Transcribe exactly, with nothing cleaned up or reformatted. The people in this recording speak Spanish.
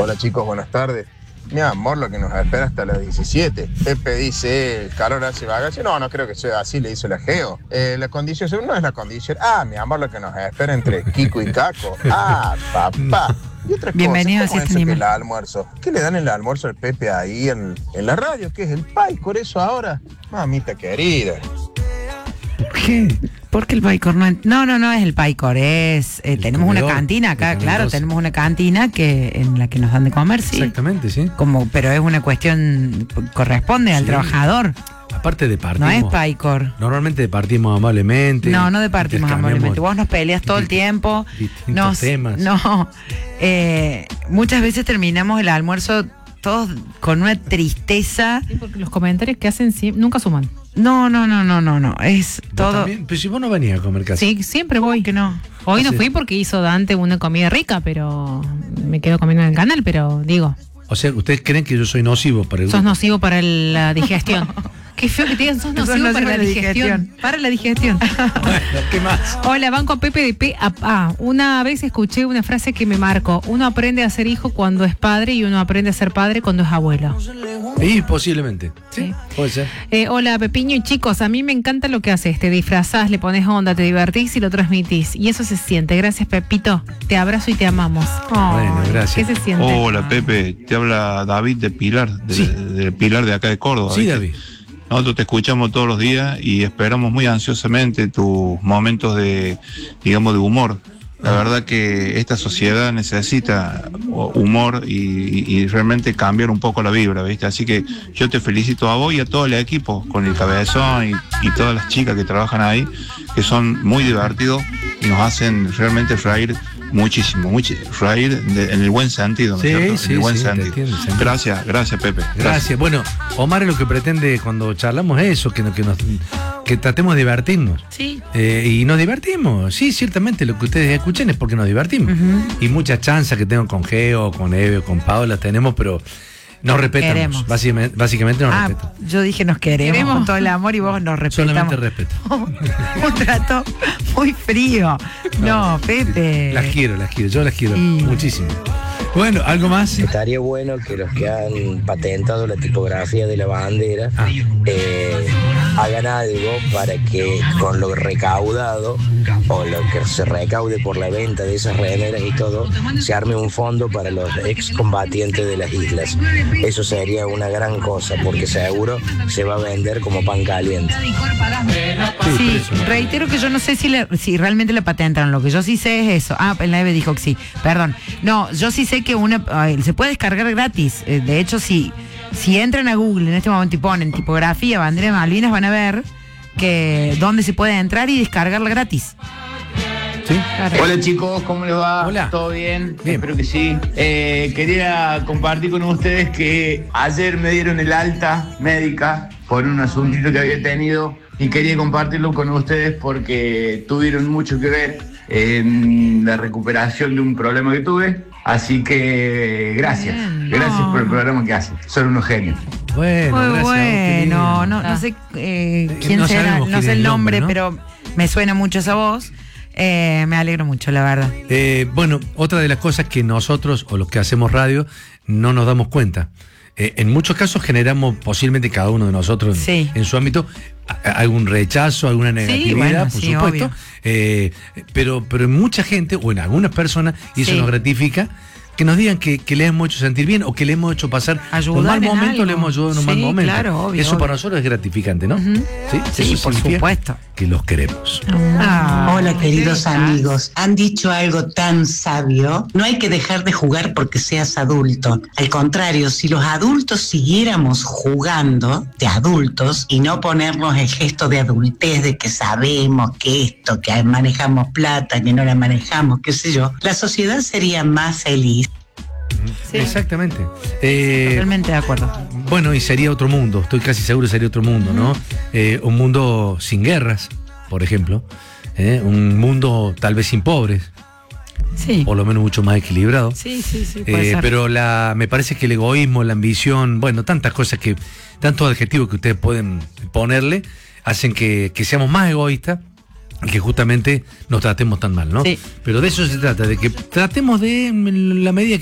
Hola chicos, buenas tardes. Mi amor, lo que nos espera hasta las diecisiete. Pepe dice, el calor hace bagaje. No, no creo que sea así, le hizo la Geo. Eh, la condición no es la condición. Ah, mi amor, lo que nos espera entre Kiko y Caco. Ah, papá. Y otra Bienvenido cosa, ¿cómo a es eso que el almuerzo? ¿Qué le dan el almuerzo al Pepe ahí en, en la radio? ¿Qué es el Paicor eso ahora? Mamita querida. ¿Qué? ¿Por qué el Paicor? No, no, no, no es el Paicor, es eh, tenemos comedor, una cantina acá, el claro, doce. tenemos una cantina que en la que nos dan de comer, sí. Exactamente, sí. Como, pero es una cuestión, corresponde al Sí. trabajador, Aparte departimos. no es Paicor. Normalmente departimos amablemente. No, no departimos intercambiamos amablemente. Vos nos peleas todo el tiempo. distintos Nos, temas. No, eh, muchas veces terminamos el almuerzo todos con una tristeza. Sí, porque los comentarios que hacen sie- nunca suman. No, no, no, no, no, no. Es ¿Vos todo. también? Pero si vos no venías a comer casi. Sí, siempre voy. Que no. Hoy no Sí. fui porque hizo Dante una comida rica, pero me quedo comiendo en el canal, pero digo, O sea, ¿ustedes creen que yo soy nocivo para el sos grupo? nocivo para el- la digestión. Qué feo que te digan, sos Sos nocivo nocivo para la para la digestión. digestión. Para la digestión. Bueno, ¿qué más? Hola, Banco Pepe de P a A. Una vez escuché una frase que me marcó. Uno aprende a ser hijo cuando es padre y uno aprende a ser padre cuando es abuelo. Y posiblemente. Sí, Sí. puede ser. Eh, hola, Pepiño y chicos, a mí me encanta lo que haces. Te disfrazás, le pones onda, te divertís y lo transmitís. Y eso se siente. Gracias, Pepito. Te abrazo y te amamos. Bueno, Ay, gracias. ¿Qué se siente? Hola Pepe, te habla David de Pilar, de, Sí. de Pilar de acá de Córdoba. Sí, ¿viste? David. Nosotros te escuchamos todos los días y esperamos muy ansiosamente tus momentos de, digamos, de humor. La verdad que esta sociedad necesita humor y, y realmente cambiar un poco la vibra, ¿viste? Así que yo te felicito a vos y a todo el equipo, con el Cabezón y, y todas las chicas que trabajan ahí, que son muy divertidos y nos hacen realmente reír muchísimo, muchi- reír de- en el buen sentido, ¿no es Sí, cierto? sí, en el buen sí, te sentido. entiendo, se entiende. Gracias, gracias Pepe. Gracias. Bueno, Omar es lo que pretende cuando charlamos eso, que, no- que, nos, que tratemos de divertirnos. Sí. Eh, y nos divertimos. Sí, ciertamente lo que ustedes escuchen es porque nos divertimos. Ujú. Y muchas chanzas que tengo con Geo, con Eve, con Paola tenemos, pero nos respetamos. Queremos. Básicamente, básicamente nos Ah, respetan. yo dije nos queremos, Queremos. con todo el amor y vos nos respetamos. Solamente respeto. Un trato muy frío. No, Pepe. Las quiero, las quiero. Yo las quiero Sí. muchísimo. Bueno, ¿algo más? Estaría bueno que los que han patentado la tipografía de la bandera Ah. eh, hagan algo para que con lo recaudado o lo que se recaude por la venta de esas remeras y todo, se arme un fondo para los excombatientes de las islas. Eso sería una gran cosa porque seguro se va a vender como pan caliente. Sí, reitero que yo no sé si, le- si realmente le patentaron. Lo que yo sí sé es eso. Ah, el Eve dijo que sí. Perdón. No, yo sí sé que una ay, se puede descargar gratis. Eh, de hecho, si, si entran a Google en este momento y ponen tipografía bandera de Malvinas, van a ver que dónde se puede entrar y descargarla gratis. ¿Sí? Hola chicos, ¿cómo les va? Hola. ¿Todo bien? Bien. Espero que sí. Eh, quería compartir con ustedes que ayer me dieron el alta médica por un asuntito que había tenido y quería compartirlo con ustedes porque tuvieron mucho que ver en la recuperación de un problema que tuve. Así que gracias, Bien. gracias No. por el programa que hacen. Son unos genios. Bueno, Muy gracias. qué lindo. bueno. No, no sé eh, Eh, quién no será, sabemos no quién sé es el el nombre, nombre, pero me suena mucho esa voz. Eh, me alegro mucho, la verdad. Eh, bueno, otra de las cosas que nosotros, o los que hacemos radio, no nos damos cuenta. Eh, en muchos casos generamos, posiblemente cada uno de nosotros en, Sí. en su ámbito, a- a- algún rechazo, alguna negatividad, bueno, por sí, supuesto. obvio. Eh, pero, pero en mucha gente, o en algunas personas, y eso Sí. nos gratifica, que nos digan que, que le hemos hecho sentir bien o que le hemos hecho pasar Ayudar un mal en momento, algo. le hemos ayudado en un Sí, mal momento. claro, obvio, eso obvio. para nosotros es gratificante, ¿no? Ujú. Sí, Sí, Eso por significa supuesto. que los queremos. Ah, Hola ¿qué queridos tal? amigos, han dicho algo tan sabio, no hay que dejar de jugar porque seas adulto, al contrario, si los adultos siguiéramos jugando de adultos y no ponernos el gesto de adultez de que sabemos que esto, que manejamos plata, que no la manejamos, qué sé yo, la sociedad sería más feliz. Sí. Exactamente. Eh, Totalmente de acuerdo. Bueno, y sería otro mundo, estoy casi seguro que sería otro mundo, ¿no? Eh, un mundo sin guerras, por ejemplo, ¿eh? Un mundo tal vez sin pobres, Sí. por lo menos mucho más equilibrado. Sí, sí, sí. Puede Eh, ser. pero la, me parece que el egoísmo, la ambición, bueno, tantas cosas que, tantos adjetivos que ustedes pueden ponerle, hacen que, que seamos más egoístas y que justamente nos tratemos tan mal, ¿no? Sí. Pero de eso se trata, de que tratemos de, en la medida